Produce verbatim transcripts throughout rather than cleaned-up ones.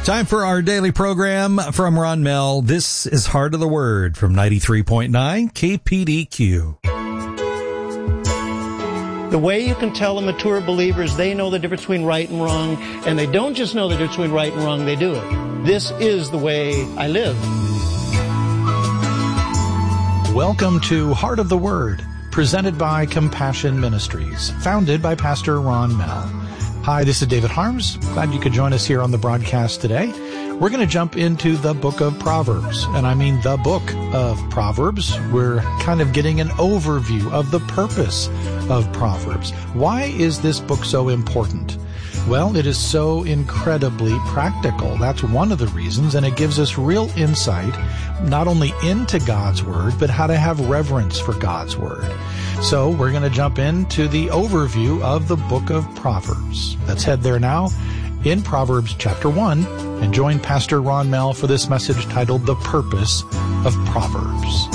Time for our daily program from Ron Mell. This is Heart of the Word from ninety-three point nine K P D Q. The way you can tell a mature believer is they know the difference between right and wrong, and they don't just know the difference between right and wrong, they do it. This is the way I live. Welcome to Heart of the Word, presented by Compassion Ministries, founded by Pastor Ron Mell. Hi, this is David Harms. Glad you could join us here on the broadcast today. We're going to jump into the book of Proverbs, and I mean the book of Proverbs. We're kind of getting an overview of the purpose of Proverbs. Why is this book so important? Well, it is so incredibly practical. That's one of the reasons, and it gives us real insight, not only into God's Word, but how to have reverence for God's Word. So we're going to jump into the overview of the book of Proverbs. Let's head there now in Proverbs chapter one and join Pastor Ron Mell for this message titled The Purpose of Proverbs.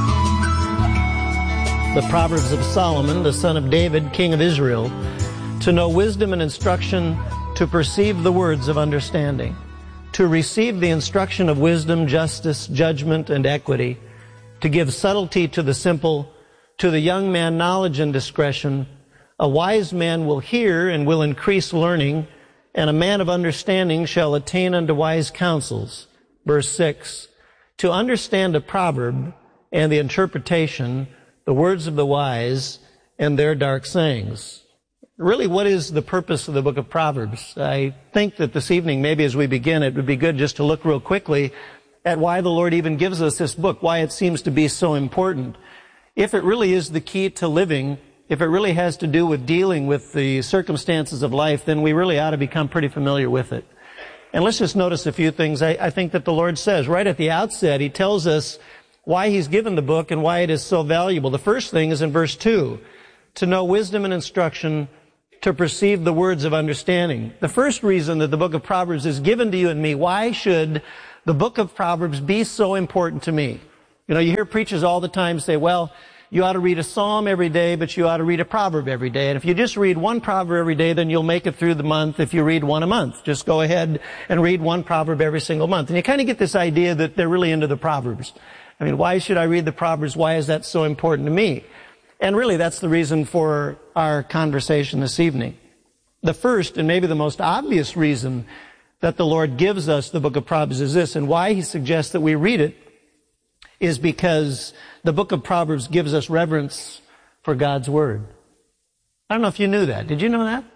The Proverbs of Solomon, the son of David, king of Israel, to know wisdom and instruction, to perceive the words of understanding, to receive the instruction of wisdom, justice, judgment, and equity, to give subtlety to the simple, to the young man knowledge and discretion. A wise man will hear and will increase learning, and a man of understanding shall attain unto wise counsels. Verse six, to understand a proverb and the interpretation, the words of the wise and their dark sayings. Really, what is the purpose of the book of Proverbs? I think that this evening, maybe as we begin, it would be good just to look real quickly at why the Lord even gives us this book, why it seems to be so important. If it really is the key to living, if it really has to do with dealing with the circumstances of life, then we really ought to become pretty familiar with it. And let's just notice a few things I, I think that the Lord says. Right at the outset, He tells us why He's given the book and why it is so valuable. The first thing is in verse two, to know wisdom and instruction, to perceive the words of understanding. The first reason that the book of Proverbs is given to you and me, why should the book of Proverbs be so important to me? You know, you hear preachers all the time say, well, you ought to read a psalm every day, but you ought to read a proverb every day. And if you just read one proverb every day, then you'll make it through the month if you read one a month. Just go ahead and read one proverb every single month. And you kind of get this idea that they're really into the Proverbs. I mean, why should I read the Proverbs? Why is that so important to me? And really, that's the reason for our conversation this evening. The first, and maybe the most obvious reason that the Lord gives us the book of Proverbs is this, and why He suggests that we read it is because the book of Proverbs gives us reverence for God's Word. I don't know if you knew that. Did you know that?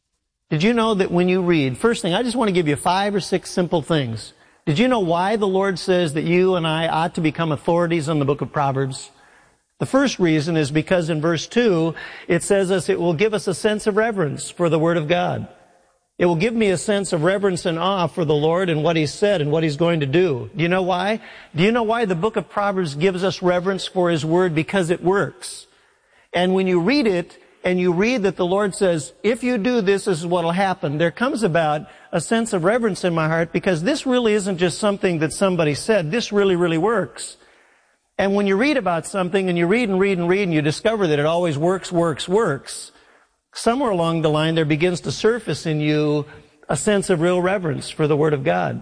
Did you know that when you read, first thing, I just want to give you five or six simple things. Did you know why the Lord says that you and I ought to become authorities on the book of Proverbs? The first reason is because in verse two, it says us it will give us a sense of reverence for the Word of God. It will give me a sense of reverence and awe for the Lord and what He's said and what He's going to do. Do you know why? Do you know why the book of Proverbs gives us reverence for His Word? Because it works. And when you read it and you read that the Lord says, if you do this, this is what will happen, there comes about a sense of reverence in my heart because this really isn't just something that somebody said. This really, really works. And when you read about something and you read and read and read and you discover that it always works, works, works, somewhere along the line there begins to surface in you a sense of real reverence for the Word of God.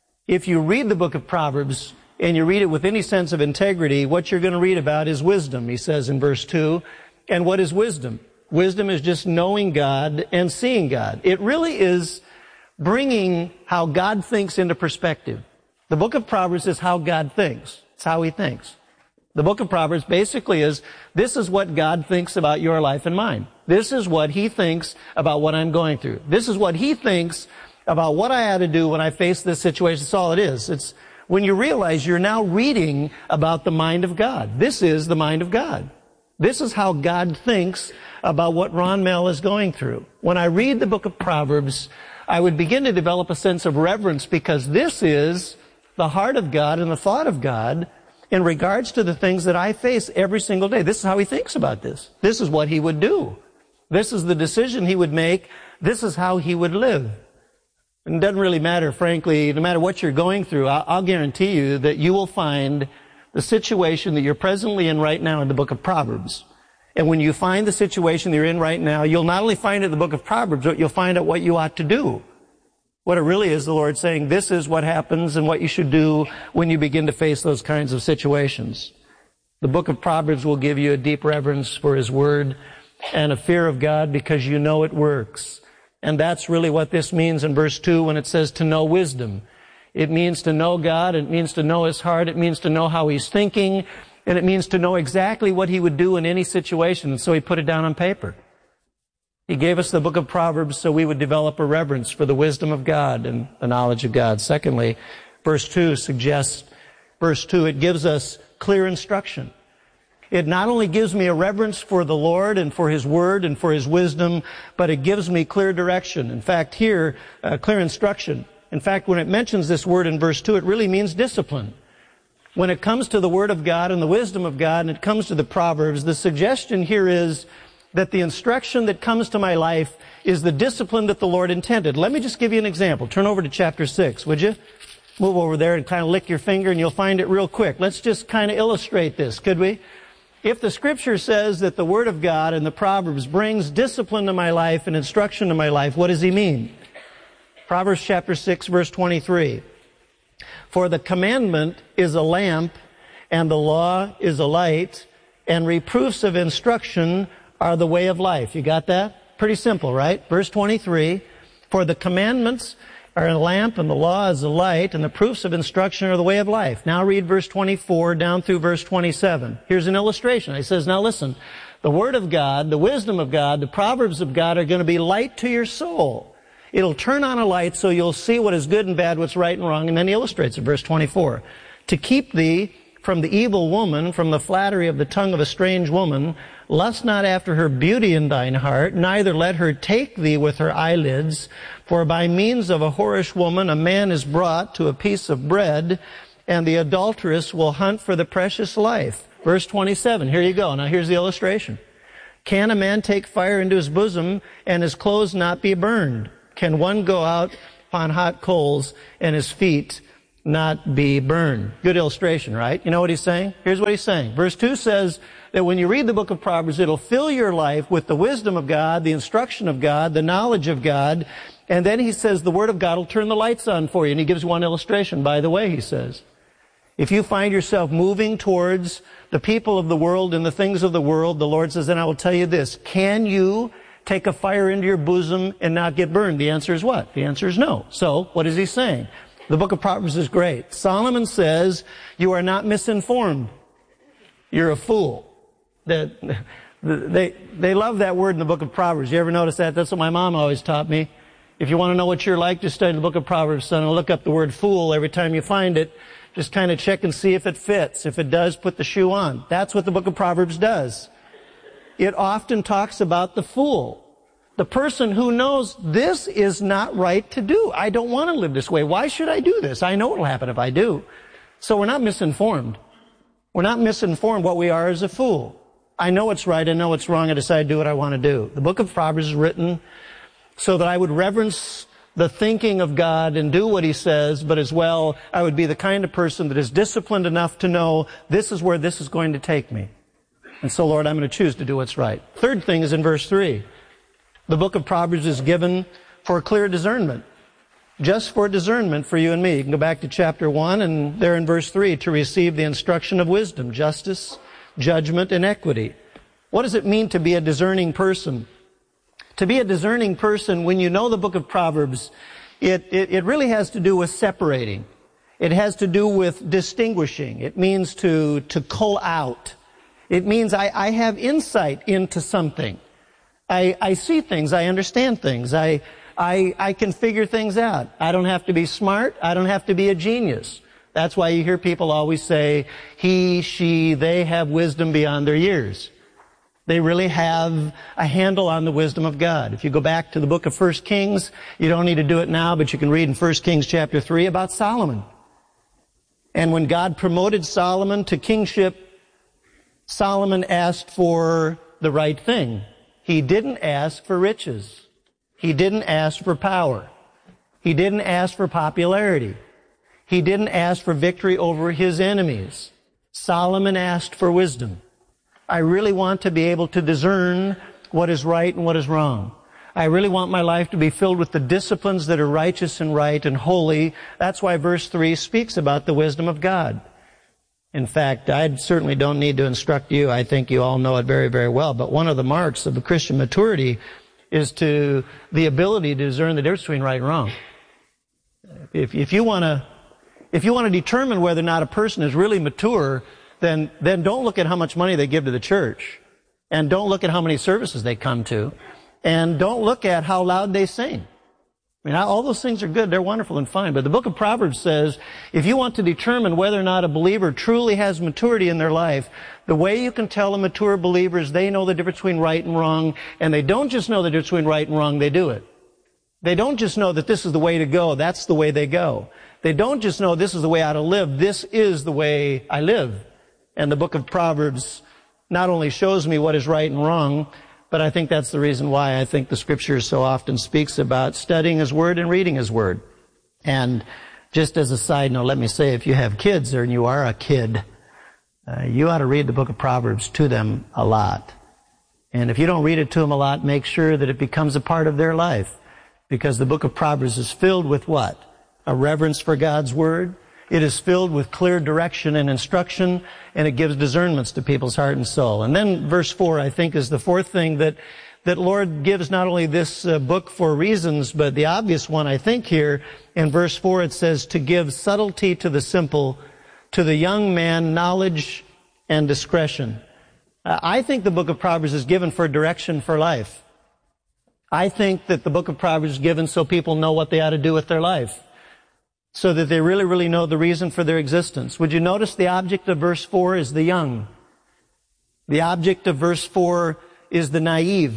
If you read the book of Proverbs and you read it with any sense of integrity, what you're going to read about is wisdom, he says in verse two. And what is wisdom? Wisdom is just knowing God and seeing God. It really is bringing how God thinks into perspective. The book of Proverbs is how God thinks. It's how He thinks. The book of Proverbs basically is, this is what God thinks about your life and mine. This is what He thinks about what I'm going through. This is what He thinks about what I had to do when I face this situation. That's all it is. It's when you realize you're now reading about the mind of God. This is the mind of God. This is how God thinks about what Ron Mell is going through. When I read the book of Proverbs, I would begin to develop a sense of reverence because this is the heart of God and the thought of God in regards to the things that I face every single day. This is how He thinks about this. This is what He would do. This is the decision He would make. This is how He would live. And it doesn't really matter, frankly, no matter what you're going through, I'll guarantee you that you will find the situation that you're presently in right now in the book of Proverbs. And when you find the situation that you're in right now, you'll not only find it in the book of Proverbs, but you'll find out what you ought to do. What it really is, the Lord saying, this is what happens and what you should do when you begin to face those kinds of situations. The book of Proverbs will give you a deep reverence for His Word and a fear of God because you know it works. And that's really what this means in verse two when it says to know wisdom. It means to know God, it means to know His heart, it means to know how He's thinking, and it means to know exactly what He would do in any situation. And so He put it down on paper. He gave us the book of Proverbs so we would develop a reverence for the wisdom of God and the knowledge of God. Secondly, verse two suggests, verse two, it gives us clear instruction. It not only gives me a reverence for the Lord and for His Word and for His wisdom, but it gives me clear direction. In fact, here, uh, clear instruction. In fact, when it mentions this word in verse two, it really means discipline. When it comes to the Word of God and the wisdom of God, and it comes to the Proverbs, the suggestion here is that the instruction that comes to my life is the discipline that the Lord intended. Let me just give you an example. Turn over to chapter six, would you? Move over there and kind of lick your finger and you'll find it real quick. Let's just kind of illustrate this, could we? If the Scripture says that the Word of God and the Proverbs brings discipline to my life and instruction to my life, what does He mean? Proverbs chapter six, verse twenty-three. For the commandment is a lamp, and the law is a light, and reproofs of instruction are the way of life. You got that? Pretty simple, right? Verse twenty-three. For the commandments are a lamp, and the law is a light, and the proofs of instruction are the way of life. Now read verse twenty-four down through verse twenty-seven. Here's an illustration. He says, now listen, the Word of God, the wisdom of God, the Proverbs of God are going to be light to your soul. It'll turn on a light so you'll see what is good and bad, what's right and wrong. And then he illustrates it, verse twenty-four. To keep thee from the evil woman, from the flattery of the tongue of a strange woman, lust not after her beauty in thine heart, neither let her take thee with her eyelids. For by means of a whorish woman a man is brought to a piece of bread, and the adulteress will hunt for the precious life. Verse twenty-seven, here you go. Now here's the illustration. Can a man take fire into his bosom, and his clothes not be burned? Can one go out upon hot coals, and his feet not be burned? Good illustration, right? You know what he's saying? Here's what he's saying. Verse two says that when you read the book of Proverbs, it'll fill your life with the wisdom of God, the instruction of God, the knowledge of God. And then he says the Word of God will turn the lights on for you. And he gives one illustration. By the way, he says, if you find yourself moving towards the people of the world and the things of the world, the Lord says, then I will tell you this. Can you take a fire into your bosom and not get burned? The answer is what? The answer is no. So, what is he saying? The book of Proverbs is great. Solomon says, you are not misinformed. You're a fool. That they, they love that word in the book of Proverbs. You ever notice that? That's what my mom always taught me. If you want to know what you're like, just study the book of Proverbs, son, and look up the word fool every time you find it. Just kind of check and see if it fits. If it does, put the shoe on. That's what the book of Proverbs does. It often talks about the fool. The person who knows this is not right to do. I don't want to live this way. Why should I do this? I know what will happen if I do. So we're not misinformed. We're not misinformed. What we are is a fool. I know what's right. I know what's wrong. I decide to do what I want to do. The book of Proverbs is written so that I would reverence the thinking of God and do what He says, but as well, I would be the kind of person that is disciplined enough to know this is where this is going to take me. And so, Lord, I'm going to choose to do what's right. Third thing is in verse three. The book of Proverbs is given for clear discernment. Just for discernment for you and me. You can go back to chapter one and there in verse three, to receive the instruction of wisdom, justice, judgment, and equity. What does it mean to be a discerning person? To be a discerning person, when you know the book of Proverbs, it, it, it really has to do with separating. It has to do with distinguishing. It means to, to cull out. It means I, I have insight into something. I, I see things. I understand things. I, I, I can figure things out. I don't have to be smart. I don't have to be a genius. That's why you hear people always say, he, she, they have wisdom beyond their years. They really have a handle on the wisdom of God. If you go back to the book of First Kings, you don't need to do it now, but you can read in First Kings chapter three about Solomon. And when God promoted Solomon to kingship, Solomon asked for the right thing. He didn't ask for riches. He didn't ask for power. He didn't ask for popularity. He didn't ask for victory over his enemies. Solomon asked for wisdom. I really want to be able to discern what is right and what is wrong. I really want my life to be filled with the disciplines that are righteous and right and holy. That's why verse three speaks about the wisdom of God. In fact, I certainly don't need to instruct you. I think you all know it very, very well. But one of the marks of a Christian maturity is to the ability to discern the difference between right and wrong. If, if you want to, if you want to determine whether or not a person is really mature, then, then don't look at how much money they give to the church. And don't look at how many services they come to. And don't look at how loud they sing. I mean, all those things are good. They're wonderful and fine. But the book of Proverbs says, if you want to determine whether or not a believer truly has maturity in their life, the way you can tell a mature believer is they know the difference between right and wrong. And they don't just know the difference between right and wrong, they do it. They don't just know that this is the way to go, that's the way they go. They don't just know this is the way I ought to live, this is the way I live. And the book of Proverbs not only shows me what is right and wrong, but I think that's the reason why I think the Scripture so often speaks about studying His Word and reading His Word. And just as a side note, let me say, if you have kids or you are a kid, uh, you ought to read the book of Proverbs to them a lot. And if you don't read it to them a lot, make sure that it becomes a part of their life. Because the book of Proverbs is filled with what? A reverence for God's Word. It is filled with clear direction and instruction, and it gives discernments to people's heart and soul. And then verse four, I think, is the fourth thing that, that Lord gives not only this uh, book for reasons, but the obvious one, I think, here. In verse four, it says, to give subtlety to the simple, to the young man knowledge and discretion. Uh, I think the book of Proverbs is given for direction for life. I think that the book of Proverbs is given so people know what they ought to do with their life, so that they really, really know the reason for their existence. Would you notice the object of verse four is the young? The object of verse four is the naive.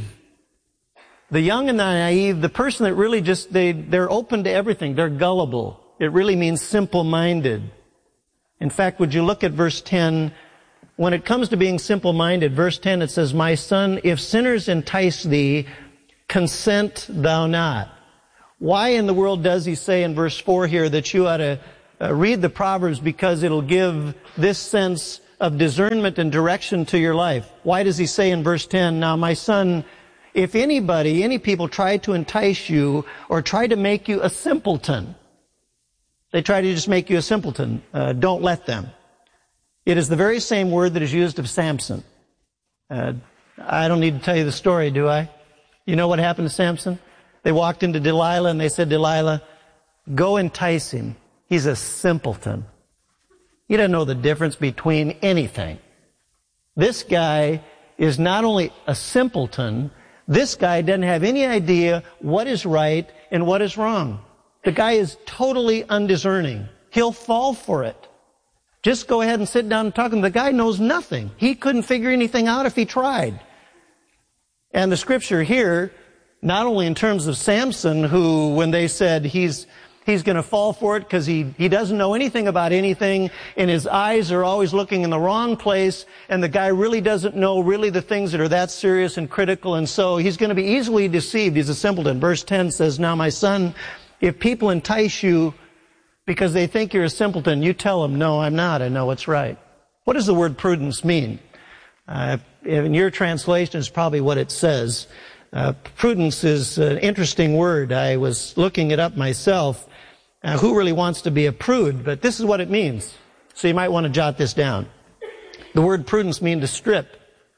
The young and the naive, the person that really just, they, they're open to everything. They're gullible. It really means simple-minded. In fact, would you look at verse ten? When it comes to being simple-minded, verse ten, it says, my son, if sinners entice thee, consent thou not. Why in the world does he say in verse four here that you ought to uh, read the Proverbs? Because it'll give this sense of discernment and direction to your life. Why does he say in verse ten, now my son, if anybody, any people try to entice you or try to make you a simpleton, they try to just make you a simpleton, uh, don't let them. It is the very same word that is used of Samson. Uh, I don't need to tell you the story, do I? You know what happened to Samson? They walked into Delilah and they said, Delilah, go entice him. He's a simpleton. He doesn't know the difference between anything. This guy is not only a simpleton, this guy doesn't have any idea what is right and what is wrong. The guy is totally undiscerning. He'll fall for it. Just go ahead and sit down and talk to him. The guy knows nothing. He couldn't figure anything out if he tried. And the scripture here, not only in terms of Samson, who, when they said he's he's going to fall for it because he, he doesn't know anything about anything, and his eyes are always looking in the wrong place, and the guy really doesn't know really the things that are that serious and critical, and so he's going to be easily deceived. He's a simpleton. Verse ten says, now my son, if people entice you because they think you're a simpleton, you tell them, no, I'm not. I know what's right. What does the word prudence mean? Uh, in your translation, it's probably what it says. Uh, prudence is an interesting word. I was looking it up myself. Uh, who really wants to be a prude? But this is what it means. So you might want to jot this down. The word prudence means to strip.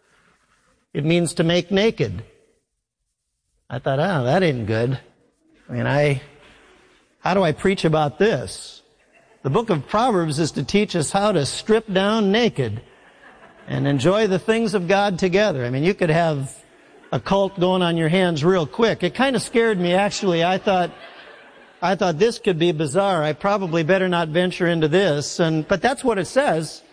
It means to make naked. I thought, oh, that ain't good. I mean, I, how do I preach about this? The book of Proverbs is to teach us how to strip down naked and enjoy the things of God together. I mean, you could have a cult going on your hands real quick. It kind of scared me, actually. I thought, I thought this could be bizarre. I probably better not venture into this. And, but that's what it says.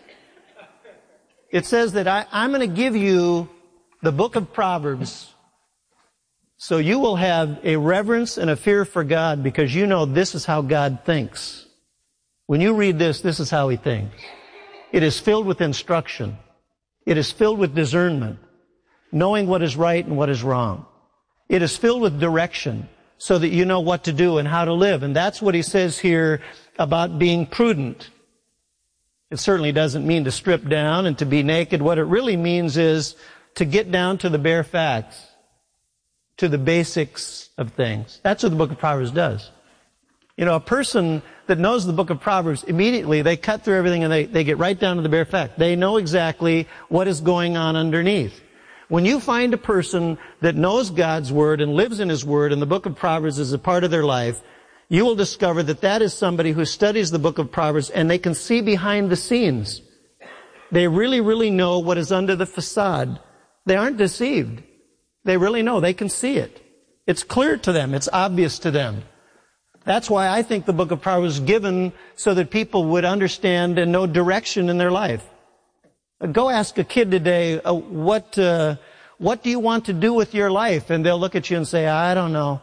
It says that I, I'm going to give you the book of Proverbs so you will have a reverence and a fear for God because you know this is how God thinks. When you read this, this is how He thinks. It is filled with instruction. It is filled with discernment, knowing what is right and what is wrong. It is filled with direction so that you know what to do and how to live. And that's what he says here about being prudent. It certainly doesn't mean to strip down and to be naked. What it really means is to get down to the bare facts, to the basics of things. That's what the book of Proverbs does. You know, a person that knows the book of Proverbs, immediately they cut through everything and they, they get right down to the bare fact. They know exactly what is going on underneath. When you find a person that knows God's Word and lives in His Word and the book of Proverbs is a part of their life, you will discover that that is somebody who studies the book of Proverbs and they can see behind the scenes. They really, really know what is under the facade. They aren't deceived. They really know. They can see it. It's clear to them. It's obvious to them. That's why I think the book of Proverbs is given so that people would understand and know direction in their life. Go ask a kid today, uh, what uh, what do you want to do with your life? And they'll look at you and say, I don't know.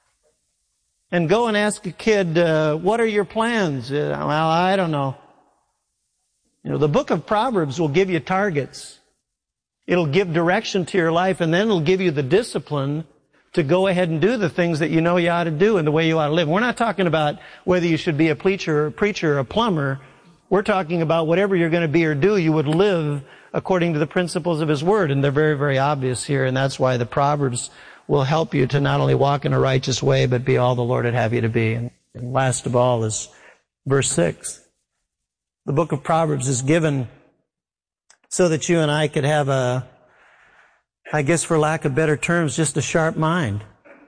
And go and ask a kid, uh, what are your plans? Uh, well, I don't know. You know, the book of Proverbs will give you targets. It'll give direction to your life, and then it'll give you the discipline to go ahead and do the things that you know you ought to do and the way you ought to live. We're not talking about whether you should be a preacher or a preacher or a plumber. We're talking about whatever you're going to be or do, you would live according to the principles of His Word. And they're very, very obvious here, and that's why the Proverbs will help you to not only walk in a righteous way, but be all the Lord would have you to be. And last of all is verse six. The book of Proverbs is given so that you and I could have a, I guess for lack of better terms, just a sharp mind.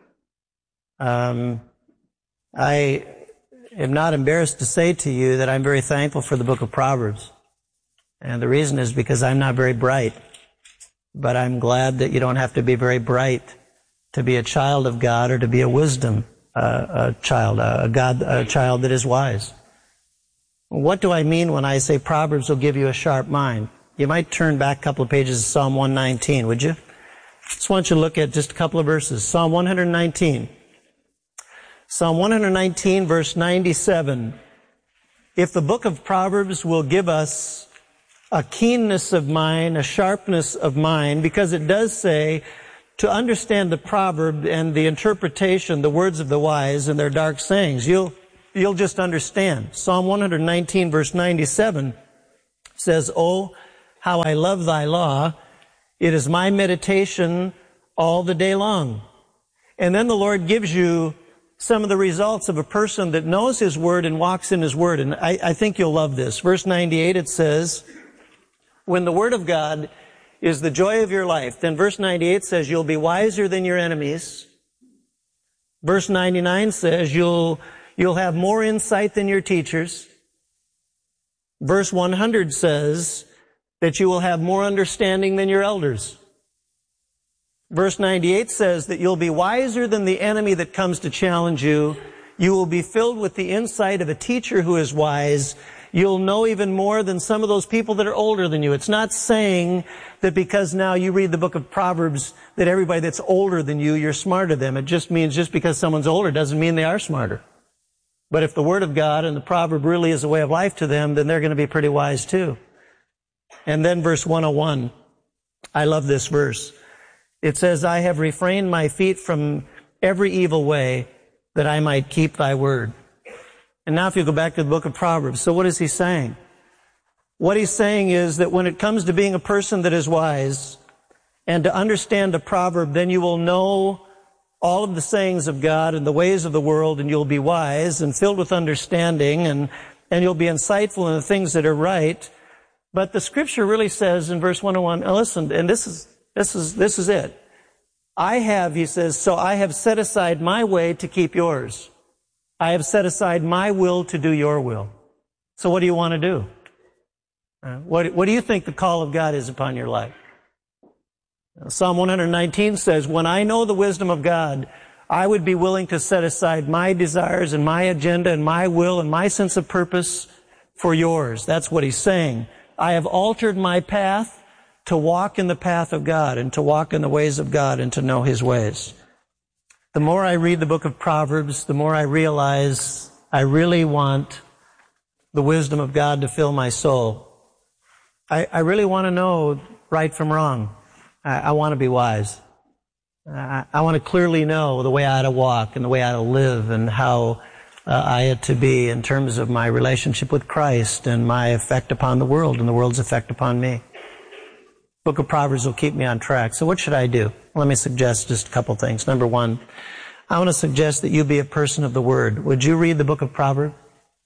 Um, I am not embarrassed to say to you that I'm very thankful for the book of Proverbs. And the reason is because I'm not very bright. But I'm glad that you don't have to be very bright to be a child of God or to be a wisdom uh, a child, a God, a child that is wise. What do I mean when I say Proverbs will give you a sharp mind? You might turn back a couple of pages to Psalm one nineteen, would you? Just want you to look at just a couple of verses. Psalm one nineteen. Psalm one nineteen, verse ninety-seven. If the book of Proverbs will give us a keenness of mind, a sharpness of mind, because it does say to understand the proverb and the interpretation, the words of the wise and their dark sayings, you'll, you'll just understand. Psalm one nineteen, verse ninety-seven says, Oh, how I love thy law. It is my meditation all the day long. And then the Lord gives you some of the results of a person that knows His Word and walks in His Word. And I, I think you'll love this. Verse ninety-eight, it says, when the Word of God is the joy of your life, then verse ninety-eight says you'll be wiser than your enemies. Verse ninety-nine says you'll, you'll have more insight than your teachers. Verse one hundred says that you will have more understanding than your elders. Verse ninety-eight says that you'll be wiser than the enemy that comes to challenge you. You will be filled with the insight of a teacher who is wise. You'll know even more than some of those people that are older than you. It's not saying that because now you read the book of Proverbs that everybody that's older than you, you're smarter than them. It just means just because someone's older doesn't mean they are smarter. But if the Word of God and the proverb really is a way of life to them, then they're going to be pretty wise too. And then verse one oh one. I love this verse. It says, I have refrained my feet from every evil way that I might keep thy word. And now if you go back to the book of Proverbs, so what is he saying? What he's saying is that when it comes to being a person that is wise and to understand a proverb, then you will know all of the sayings of God and the ways of the world, and you'll be wise and filled with understanding, and, and you'll be insightful in the things that are right. But the scripture really says in verse one oh one, listen, and this is, this is, this is it. I have, he says, so I have set aside my way to keep yours. I have set aside my will to do your will. So what do you want to do? Uh, what, what do you think the call of God is upon your life? Psalm one nineteen says, when I know the wisdom of God, I would be willing to set aside my desires and my agenda and my will and my sense of purpose for yours. That's what he's saying. I have altered my path to walk in the path of God and to walk in the ways of God and to know His ways. The more I read the book of Proverbs, the more I realize I really want the wisdom of God to fill my soul. I, I really want to know right from wrong. I, I want to be wise. I, I want to clearly know the way I ought to walk and the way I ought to live and how uh, I ought to be in terms of my relationship with Christ and my effect upon the world and the world's effect upon me. Book of Proverbs will keep me on track. So what should I do? Let me suggest just a couple things. Number one, I want to suggest that you be a person of the Word. Would you read the book of Proverbs?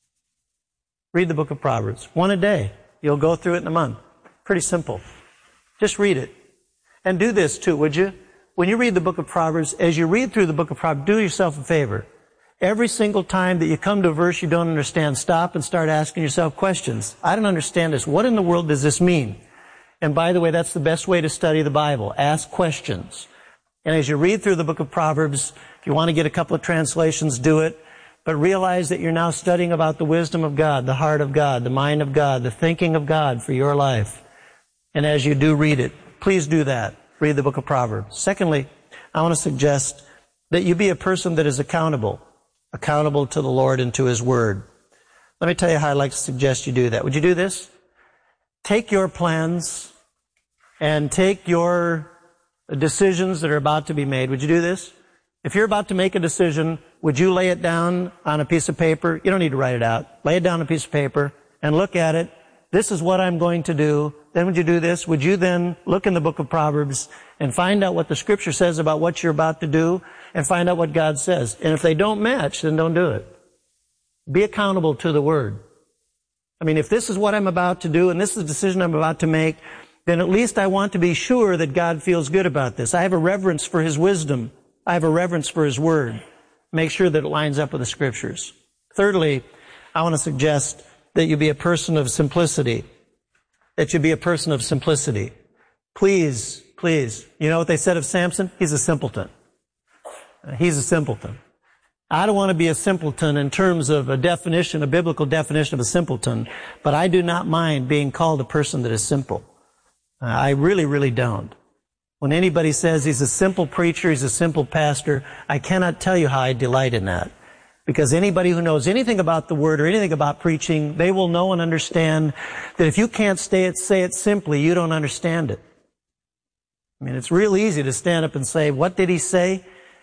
Read the book of Proverbs. One a day. You'll go through it in a month. Pretty simple. Just read it. And do this too, would you? When you read the book of Proverbs, as you read through the book of Proverbs, do yourself a favor. Every single time that you come to a verse you don't understand, stop and start asking yourself questions. I don't understand this. What in the world does this mean? And by the way, that's the best way to study the Bible. Ask questions. And as you read through the book of Proverbs, if you want to get a couple of translations, do it. But realize that you're now studying about the wisdom of God, the heart of God, the mind of God, the thinking of God for your life. And as you do read it, please do that. Read the book of Proverbs. Secondly, I want to suggest that you be a person that is accountable. Accountable to the Lord and to His Word. Let me tell you how I'd like to suggest you do that. Would you do this? Take your plans and take your decisions that are about to be made. Would you do this? If you're about to make a decision, would you lay it down on a piece of paper? You don't need to write it out. Lay it down on a piece of paper and look at it. This is what I'm going to do. Then would you do this? Would you then look in the book of Proverbs and find out what the Scripture says about what you're about to do and find out what God says? And if they don't match, then don't do it. Be accountable to the Word. I mean, if this is what I'm about to do and this is the decision I'm about to make, then at least I want to be sure that God feels good about this. I have a reverence for His wisdom. I have a reverence for His Word. Make sure that it lines up with the Scriptures. Thirdly, I want to suggest that you be a person of simplicity. That you be a person of simplicity. Please, please. You know what they said of Samson? He's a simpleton. He's a simpleton. I don't want to be a simpleton in terms of a definition, a biblical definition of a simpleton, but I do not mind being called a person that is simple. I really, really don't. When anybody says he's a simple preacher, he's a simple pastor, I cannot tell you how I delight in that. Because anybody who knows anything about the Word or anything about preaching, they will know and understand that if you can't say it, say it simply, you don't understand it. I mean, it's real easy to stand up and say, what did he say?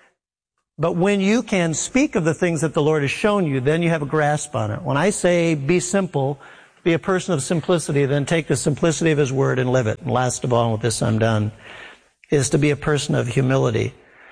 But when you can speak of the things that the Lord has shown you, then you have a grasp on it. When I say be simple, be a person of simplicity, then take the simplicity of His Word and live it. And last of all, and with this I'm done, is to be a person of humility.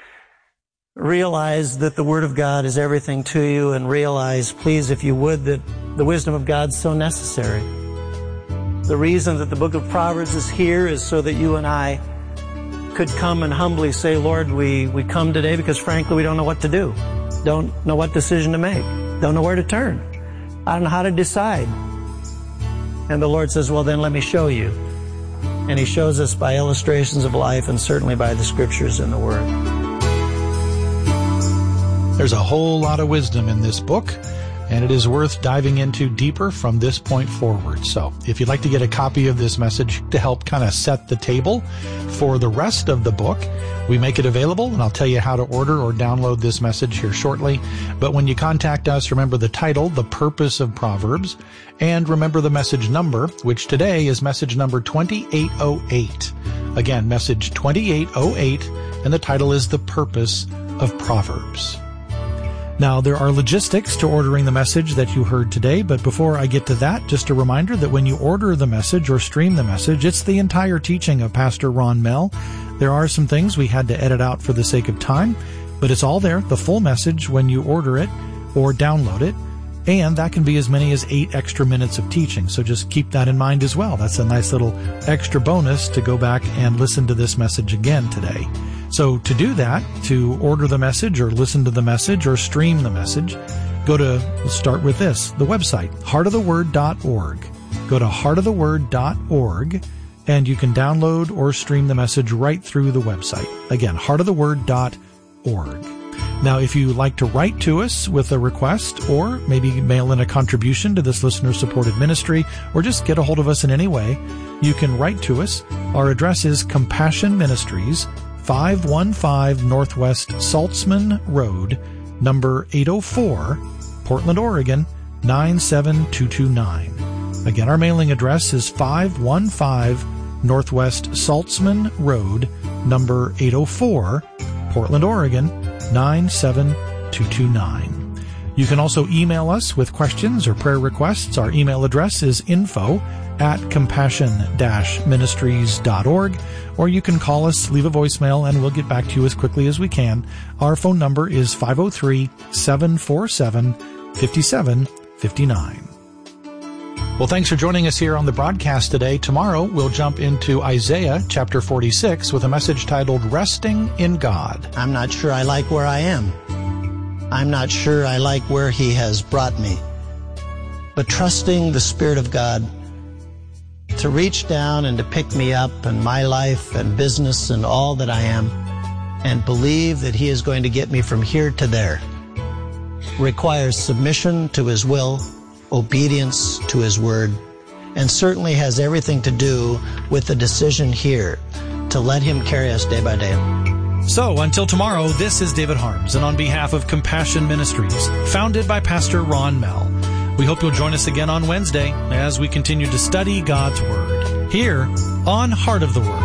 Realize that the Word of God is everything to you, and realize, please, if you would, that the wisdom of God is so necessary. The reason that the book of Proverbs is here is so that you and I could come and humbly say, Lord, we, we come today because frankly we don't know what to do. Don't know what decision to make. Don't know where to turn. I don't know how to decide. And the Lord says, well, then let me show you. And He shows us by illustrations of life and certainly by the Scriptures in the Word. There's a whole lot of wisdom in this book, and it is worth diving into deeper from this point forward. So if you'd like to get a copy of this message to help kind of set the table for the rest of the book, we make it available, and I'll tell you how to order or download this message here shortly. But when you contact us, remember the title, The Purpose of Proverbs, and remember the message number, which today is message number twenty-eight oh eight. Again, message twenty-eight oh eight, and the title is The Purpose of Proverbs. Now, there are logistics to ordering the message that you heard today, but before I get to that, just a reminder that when you order the message or stream the message, it's the entire teaching of Pastor Ron Mell. There are some things we had to edit out for the sake of time, but it's all there, the full message, when you order it or download it, and that can be as many as eight extra minutes of teaching, so just keep that in mind as well. That's a nice little extra bonus to go back and listen to this message again today. So to do that, to order the message or listen to the message or stream the message, go to, let's start with this, the website, heart of the word dot org. Go to heart of the word dot org, and you can download or stream the message right through the website. Again, heart of the word dot org. Now, if you like to write to us with a request or maybe mail in a contribution to this listener-supported ministry or just get a hold of us in any way, you can write to us. Our address is Compassion Ministries, five one five Northwest Saltzman Road, number eight oh four, Portland, Oregon, nine seven two two nine. Again, our mailing address is five one five Northwest Saltzman Road, number eight oh four, Portland, Oregon, nine seven two two nine. You can also email us with questions or prayer requests. Our email address is info at compassion dash ministries dot org, or you can call us, leave a voicemail, and we'll get back to you as quickly as we can. Our phone number is five oh three, seven four seven, five seven five nine. Well, thanks for joining us here on the broadcast today. Tomorrow, we'll jump into Isaiah chapter forty-six with a message titled Resting in God. I'm not sure I like where I am. I'm not sure I like where He has brought me. But trusting the Spirit of God to reach down and to pick me up in my life and business and all that I am, and believe that He is going to get me from here to there, requires submission to His will, obedience to His word, and certainly has everything to do with the decision here to let Him carry us day by day. So, until tomorrow, this is David Harms, and on behalf of Compassion Ministries, founded by Pastor Ron Mell, we hope you'll join us again on Wednesday as we continue to study God's Word here on Heart of the Word.